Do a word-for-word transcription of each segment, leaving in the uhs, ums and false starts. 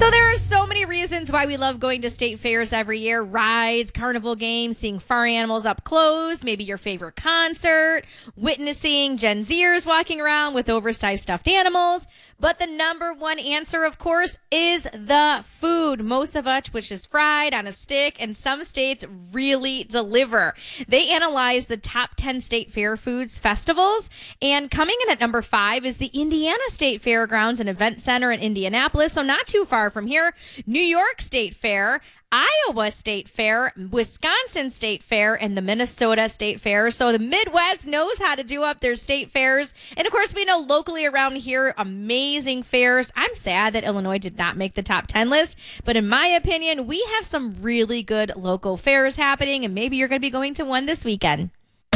So there are so many reasons why we love going to state fairs every year. Rides, carnival games, seeing farm animals up close, maybe your favorite concert, witnessing Gen Zers walking around with oversized stuffed animals. But the number one answer, of course, is the food. Most of us, which is fried on a stick, and some states really deliver. They analyze the top ten state fair foods festivals, and coming in at number five is the Indiana State Fairgrounds and Event Center in Indianapolis, so not too far from here. New York State Fair, Iowa State Fair, Wisconsin State Fair, and the Minnesota State Fair. So the Midwest knows how to do up their state fairs. And of course, we know locally around here, amazing fairs. I'm sad that Illinois did not make the top ten list. But in my opinion, we have some really good local fairs happening. And maybe you're going to be going to one this weekend.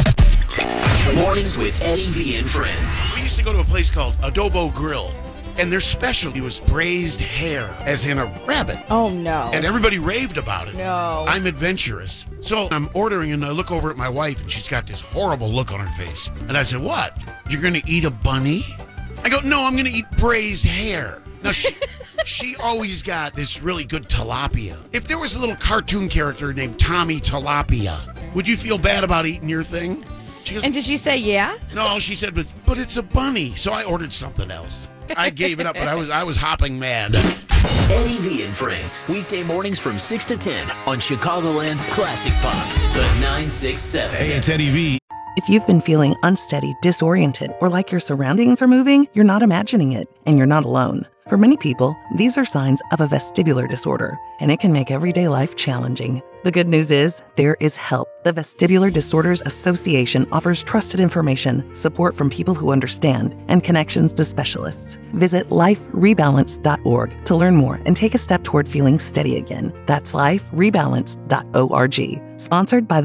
Mornings with Eddie V and friends. We used to go to a place called Adobo Grill. And their specialty was braised hare, as in a rabbit. Oh, no. And everybody raved about it. No. I'm adventurous. So I'm ordering, and I look over at my wife, and she's got this horrible look on her face. And I said, what? You're going to eat a bunny? I go, no, I'm going to eat braised hare. Now, she, she always got this really good tilapia. If there was a little cartoon character named Tommy Tilapia, would you feel bad about eating your thing? She goes, And did you say yeah? no, she said, but, but it's a bunny. So I ordered something else. I gave it up, but I was I was hopping mad. Eddie V and friends. Weekday mornings from six to ten on Chicagoland's Classic Pop, the nine six seven. Hey, it's Eddie V. If you've been feeling unsteady, disoriented, or like your surroundings are moving, you're not imagining it, and you're not alone. For many people, these are signs of a vestibular disorder, and it can make everyday life challenging. The good news is, there is help. The Vestibular Disorders Association offers trusted information, support from people who understand, and connections to specialists. Visit life rebalance dot org to learn more and take a step toward feeling steady again. That's life rebalance dot org. Sponsored by the